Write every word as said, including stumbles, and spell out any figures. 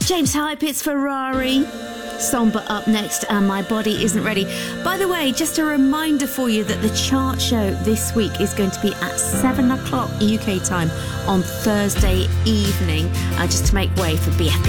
James Hype, it's Ferrari. Somber up next, and My Body Isn't Ready. By the way, just a reminder for you that the chart show this week is going to be at seven o'clock U K time on Thursday evening, uh, just to make way for B F B.